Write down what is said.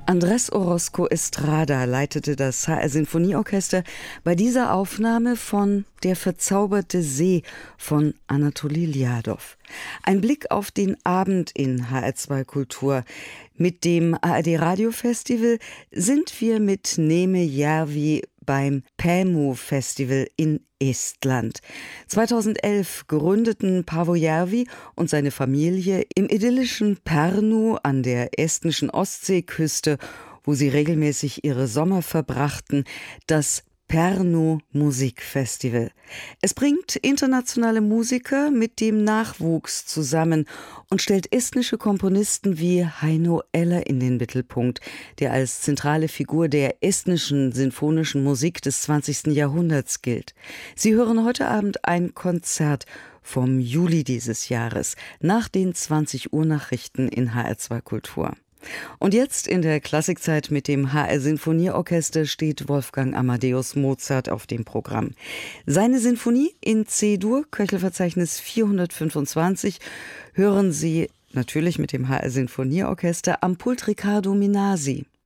Andrés Orozco Estrada leitete das HR-Sinfonieorchester bei dieser Aufnahme von Der verzauberte See von Anatoli Ljadow. Ein Blick auf den Abend in HR2 Kultur. Mit dem ARD-Radio-Festival sind wir mit Neeme Järvi beim Päämu-Festival in Estland. 2011 gründeten Paavo Järvi und seine Familie im idyllischen Pärnu an der estnischen Ostseeküste, wo sie regelmäßig ihre Sommer verbrachten, das Pärnu Musikfestival. Es bringt internationale Musiker mit dem Nachwuchs zusammen und stellt estnische Komponisten wie Heino Eller in den Mittelpunkt, der als zentrale Figur der estnischen sinfonischen Musik des 20. Jahrhunderts gilt. Sie hören heute Abend ein Konzert vom Juli dieses Jahres nach den 20 Uhr Nachrichten in HR2 Kultur. Und jetzt in der Klassikzeit mit dem HR-Sinfonieorchester steht Wolfgang Amadeus Mozart auf dem Programm. Seine Sinfonie in C-Dur, Köchelverzeichnis 425, hören Sie natürlich mit dem HR-Sinfonieorchester am Pult Riccardo Minasi.